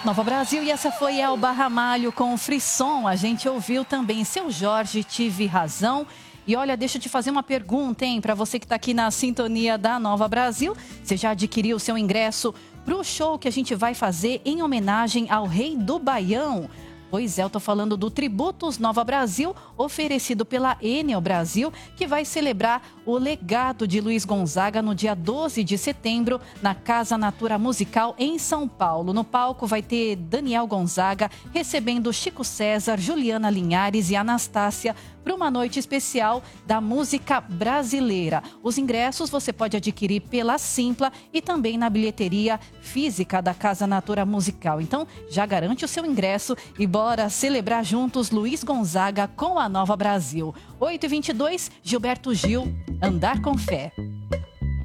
Nova Brasil, e essa foi Elba Ramalho com o Frisson. A gente ouviu também Seu Jorge, Tive Razão. E olha, deixa eu te fazer uma pergunta, hein? Para você que está aqui na sintonia da Nova Brasil, você já adquiriu o seu ingresso para o show que a gente vai fazer em homenagem ao Rei do Baião? Pois é, eu tô falando do Tributos Nova Brasil, oferecido pela Enel Brasil, que vai celebrar o legado de Luiz Gonzaga no dia 12 de setembro, na Casa Natura Musical, em São Paulo. No palco vai ter Daniel Gonzaga, recebendo Chico César, Juliana Linhares e Anastácia, para uma noite especial da música brasileira. Os ingressos você pode adquirir pela Simpla e também na bilheteria física da Casa Natura Musical. Então, já garante o seu ingresso e bora celebrar juntos Luiz Gonzaga com a Nova Brasil. 8h22, Gilberto Gil, Andar com Fé.